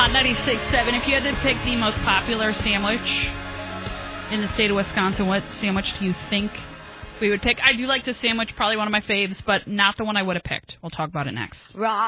Hot 96.7. If you had to pick the most popular sandwich in the state of Wisconsin, what sandwich do you think we would pick? I do like this sandwich, probably one of my faves, but not the one I would have picked. We'll talk about it next.